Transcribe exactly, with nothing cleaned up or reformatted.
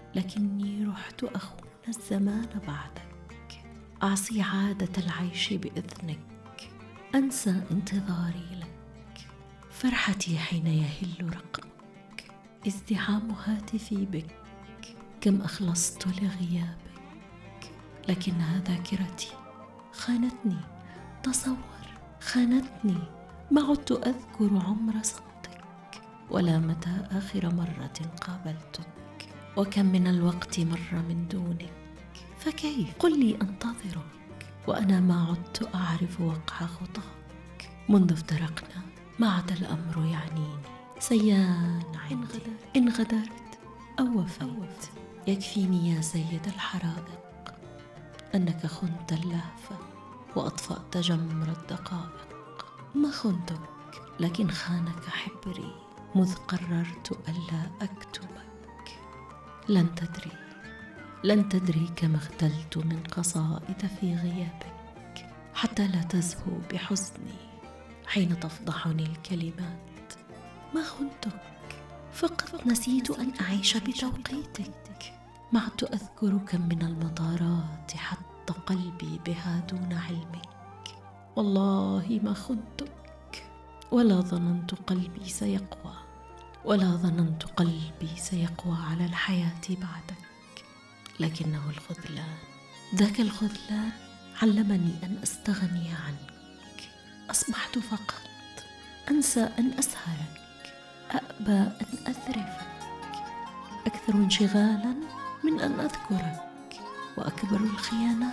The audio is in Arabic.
لكني رحت أخون الزمان بعدك، أعصي عادة العيش بإذنك، أنسى انتظاري لك، فرحتي حين يهل رقمك، ازدحام هاتفي بك، كم أخلصت لغيابك، لكنها ذاكرتي خانتني، تصور خانتني، ما عدت أذكر عمر صمتك، ولا متى آخر مرة قابلتك، وكم من الوقت مر من دونك، فكيف قل لي أنتظرك وأنا ما عدت أعرف وقع خطاك، منذ افترقنا ما عاد الأمر يعنيني، سيان عندي إن غدرت أو وفيت، يكفيني يا سيد الحرائق أنك خنت اللهفة وأطفأت جمر الدقائق، ما خنتك لكن خانك حبري، مذ قررت ألا أكتبك، لن تدري لن تدري كم اغتلت من قصائد في غيابك، حتى لا تزهو بحزني حين تفضحني الكلمات، ما خنتك فقط نسيت أن أعيش بتوقيتك، ما عدت أذكر كم من المطارات حتى قلبي بها دون علمك، والله ما خنتك، ولا ظننت قلبي سيقوى ولا ظننت قلبي سيقوى على الحياة بعدك، لكنه الخذلان، ذاك الخذلان علمني أن أستغني عنك، أصبحت فقط أنسى أن أسهرك، أأبى أن أذرفك، أكثر انشغالا من أن أذكرك، وأكبر الخيانات